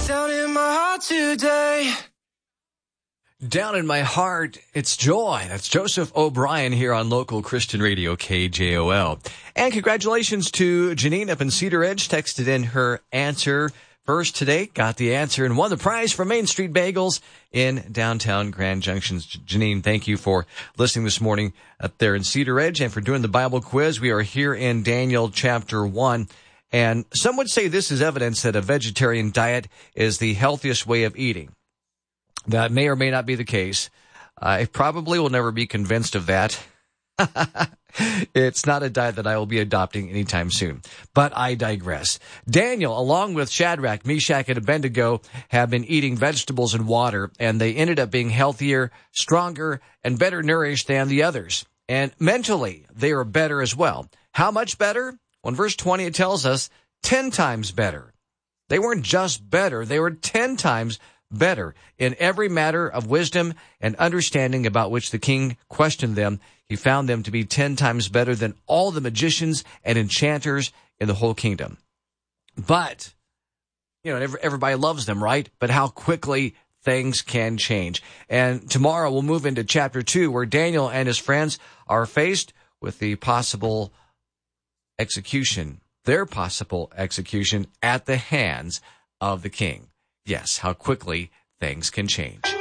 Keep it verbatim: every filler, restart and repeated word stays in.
Down in my heart today. Down in my heart, it's joy. That's Joseph O'Brien here on local Christian radio K J O L. And congratulations to Janine up in Cedar Edge, texted in her answer first today, got the answer, and won the prize for Main Street Bagels in downtown Grand Junction. Janine, thank you for listening this morning up there in Cedar Edge and for doing the Bible quiz. We are here in Daniel chapter one. And some would say this is evidence that a vegetarian diet is the healthiest way of eating. That may or may not be the case. I probably will never be convinced of that. It's not a diet that I will be adopting anytime soon. But I digress. Daniel, along with Shadrach, Meshach, and Abednego, have been eating vegetables and water, and they ended up being healthier, stronger, and better nourished than the others. And mentally, they are better as well. How much better? Well, in verse twenty, it tells us ten times better. They weren't just better, they were ten times better in every matter of wisdom and understanding about which the king questioned them. He found them to be ten times better than all the magicians and enchanters in the whole kingdom. But, you know, everybody loves them, right? But how quickly things can change. And tomorrow we'll move into chapter two, where Daniel and his friends are faced with the possible execution, their possible execution at the hands of the king. Yes, how quickly things can change.